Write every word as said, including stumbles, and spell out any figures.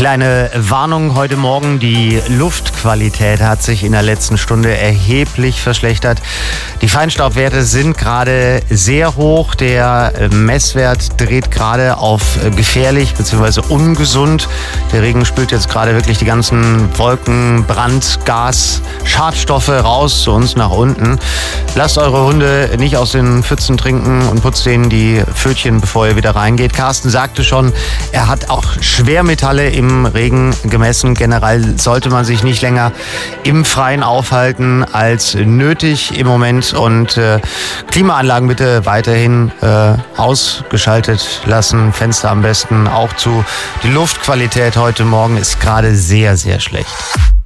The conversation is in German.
Kleine Warnung heute Morgen, die Luftqualität hat sich in der letzten Stunde erheblich verschlechtert. Die Feinstaubwerte sind gerade sehr hoch. Der Messwert dreht gerade auf gefährlich bzw. ungesund. Der Regen spült jetzt gerade wirklich die ganzen Wolken, Brand, Gas, Schadstoffe raus zu uns nach unten. Lasst eure Hunde nicht aus den Pfützen trinken und putzt denen die Pfötchen, bevor ihr wieder reingeht. Carsten sagte schon, er hat auch Schwermetalle im Regen gemessen. Generell sollte man sich nicht länger im Freien aufhalten als nötig im Moment und äh, Klimaanlagen bitte weiterhin äh, ausgeschaltet lassen. Fenster am besten auch zu. Die Luftqualität heute Morgen ist gerade sehr, sehr schlecht.